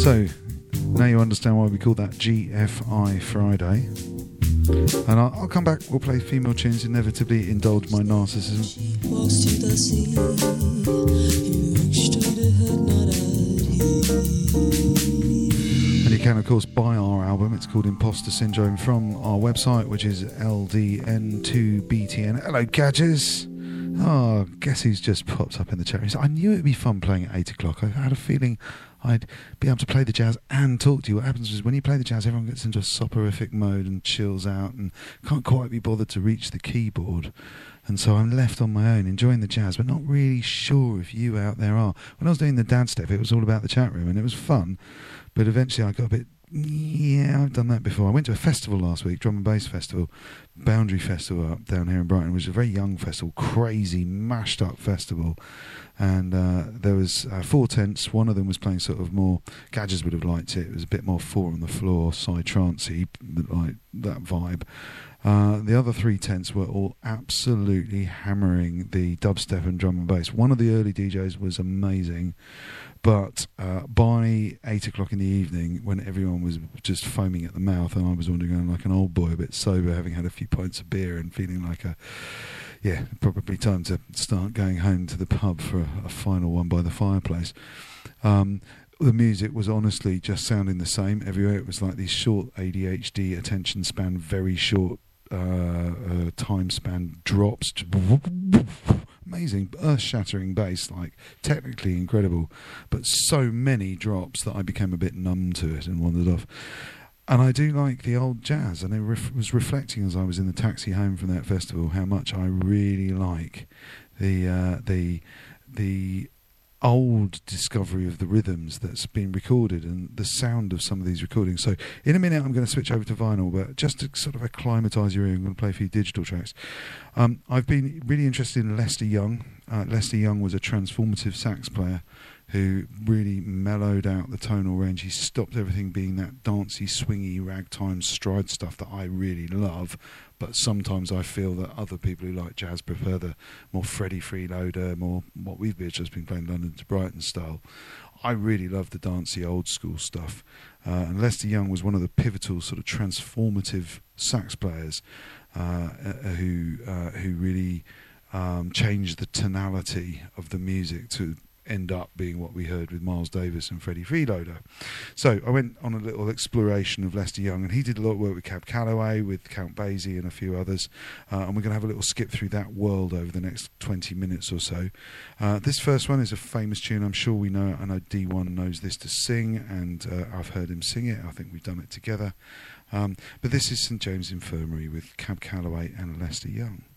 So, now you understand why we call that GFI Friday. And I'll come back, we'll play female tunes, inevitably indulge my narcissism. And you can, of course, buy our album. It's called Imposter Syndrome from our website, which is LDN2BTN. Hello, Gadgers. Oh, guess who's just popped up in the chat room? I knew it would be fun playing at 8 o'clock. I had a feeling I'd be able to play the jazz and talk to you. What happens is when you play the jazz, everyone gets into a soporific mode and chills out and can't quite be bothered to reach the keyboard. And so I'm left on my own, enjoying the jazz, but not really sure if you out there are. When I was doing the dad step, it was all about the chat room, and it was fun. But eventually I got a bit, yeah, I've done that before. I went to a festival last week, drum and bass festival, Boundary Festival up down here in Brighton, which is a very young festival, crazy, mashed up festival. And there was 4 tents. One of them was playing sort of more, Gadgers would have liked it. It was a bit more 4 on the floor, psy-trancey, like that vibe. The other 3 tents were all absolutely hammering the dubstep and drum and bass. One of the early DJs was amazing, but by 8 o'clock in the evening, when everyone was just foaming at the mouth and I was wandering like an old boy, a bit sober, having had a few pints of beer and feeling like probably time to start going home to the pub for a final one by the fireplace. The music was honestly just sounding the same everywhere. It was like these short ADHD attention span, very short time span drops. Amazing, earth-shattering bass, like technically incredible, but so many drops that I became a bit numb to it and wandered off. And I do like the old jazz, and I was reflecting as I was in the taxi home from that festival how much I really like the old discovery of the rhythms that's been recorded and the sound of some of these recordings. So in a minute I'm going to switch over to vinyl, but just to sort of acclimatise your ear, I'm going to play a few digital tracks. I've been really interested in Lester Young. Lester Young was a transformative sax player who really mellowed out the tonal range. He stopped everything being that dancey, swingy, ragtime stride stuff that I really love, but sometimes I feel that other people who like jazz prefer the more Freddie Freeloader, more what we've just been playing, London to Brighton style. I really love the dancey old school stuff, and Lester Young was one of the pivotal sort of transformative sax players who really changed the tonality of the music to end up being what we heard with Miles Davis and Freddie Freeloader. So I went on a little exploration of Lester Young, and he did a lot of work with Cab Calloway, with Count Basie and a few others, and we're going to have a little skip through that world over the next 20 minutes or so. This first one is a famous tune. I'm sure we know it. I know D1 knows this to sing, and I've heard him sing it. I think we've done it together. But this is St James Infirmary with Cab Calloway and Lester Young.